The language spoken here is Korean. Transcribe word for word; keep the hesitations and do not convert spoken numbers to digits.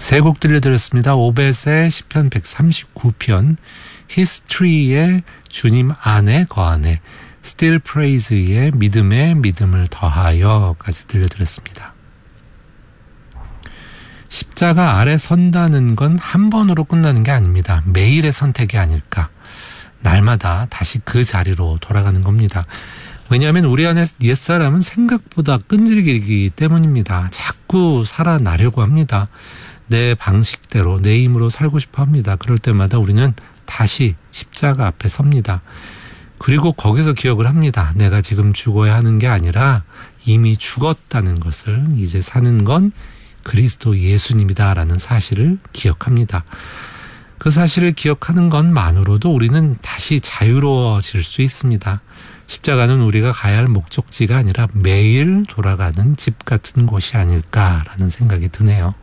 세 곡 들려드렸습니다. 오벳의 시편 백삼십구 편, 히스토리의 주님 안에 거하네, Still Praise의 믿음에 믿음을 더하여까지 들려드렸습니다. 십자가 아래 선다는 건 한 번으로 끝나는 게 아닙니다. 매일의 선택이 아닐까. 날마다 다시 그 자리로 돌아가는 겁니다. 왜냐하면 우리 안에 옛사람은 생각보다 끈질기기 때문입니다. 자꾸 살아나려고 합니다. 내 방식대로 내 힘으로 살고 싶어 합니다. 그럴 때마다 우리는 다시 십자가 앞에 섭니다. 그리고 거기서 기억을 합니다. 내가 지금 죽어야 하는 게 아니라 이미 죽었다는 것을, 이제 사는 건 그리스도 예수님이다라는 사실을 기억합니다. 그 사실을 기억하는 것만으로도 우리는 다시 자유로워질 수 있습니다. 십자가는 우리가 가야 할 목적지가 아니라 매일 돌아가는 집 같은 곳이 아닐까라는 생각이 드네요.